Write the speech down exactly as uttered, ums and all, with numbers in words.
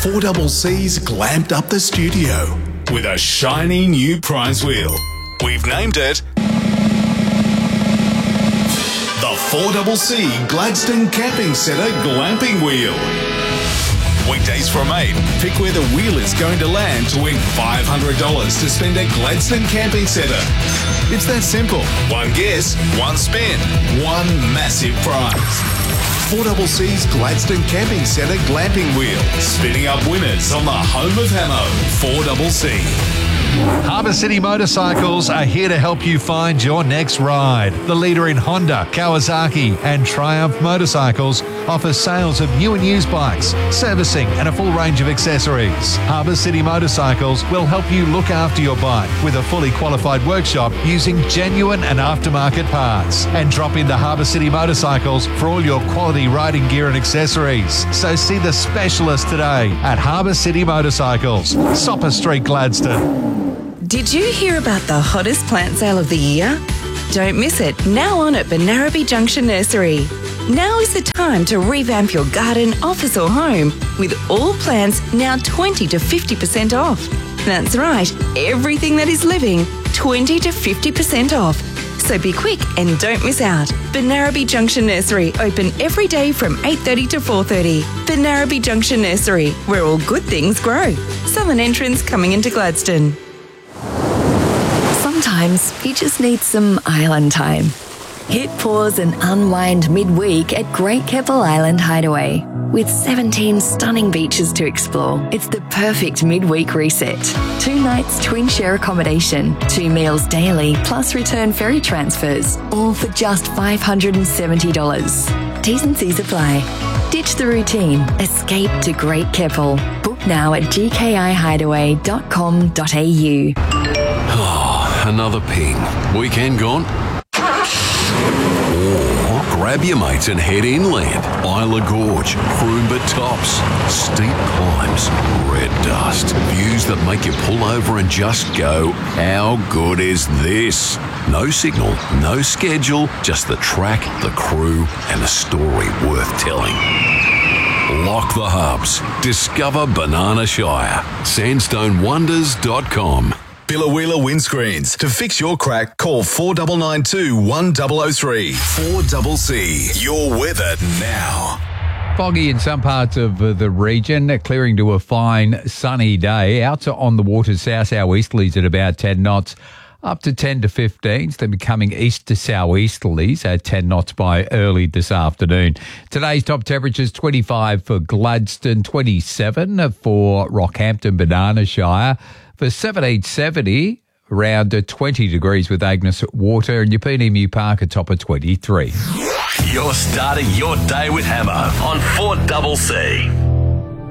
four C's glamped up the studio with a shiny new prize wheel. We've named it the four C Gladstone Camping Centre Glamping Wheel. Weekdays from eight, pick where the wheel is going to land to win five hundred dollars to spend at Gladstone Camping Centre. It's that simple. One guess, one spin, one massive prize. four C's Gladstone Camping Centre Glamping Wheel, spinning up winners on the home of Hamo, four C. Harbour City Motorcycles are here to help you find your next ride. The leader in Honda, Kawasaki and Triumph motorcycles offers sales of new and used bikes, servicing and a full range of accessories. Harbour City Motorcycles will help you look after your bike with a fully qualified workshop using genuine and aftermarket parts. And drop into Harbour City Motorcycles for all your quality riding gear and accessories. So see the specialist today at Harbour City Motorcycles, Sopper Street, Gladstone. Did you hear about the hottest plant sale of the year? Don't miss it, now on at Benarabi Junction Nursery. Now is the time to revamp your garden, office or home with all plants now twenty to fifty percent off. That's right, everything that is living, twenty to fifty percent off. So be quick and don't miss out. Benarabi Junction Nursery, open every day from eight thirty to four thirty. Benarabi Junction Nursery, where all good things grow. Southern entrance coming into Gladstone. Sometimes you just need some island time. Hit pause and unwind midweek at Great Keppel Island Hideaway. With seventeen stunning beaches to explore, it's the perfect midweek reset. Two nights twin share accommodation, two meals daily, plus return ferry transfers, all for just five hundred seventy dollars. T's and C's apply. Ditch the routine. Escape to Great Keppel. Book now at g k i hideaway dot com dot a u. Oh, another ping. Weekend gone? Or grab your mates and head inland. Isla Gorge, Croomba Tops, steep climbs, red dust, views that make you pull over and just go, how good is this? No signal, no schedule, just the track, the crew, and a story worth telling. Lock the hubs. Discover Banana Shire. sandstone wonders dot com. Billa Windscreens. To fix your crack, call four nine nine two, one zero zero three. four C. Your weather now. Foggy in some parts of uh, the region, clearing to a fine sunny day. Out to on the water, south-southeasterlies at about ten knots, up to ten to fifteen. They're becoming east to southeasterlies at ten knots by early this afternoon. Today's top temperatures twenty-five for Gladstone, twenty-seven for Rockhampton, Banana Shire. For seventeen seventy, around twenty degrees with Agnes Water, and your P N M U Park atop of twenty-three. You're starting your day with Hammer on four C C.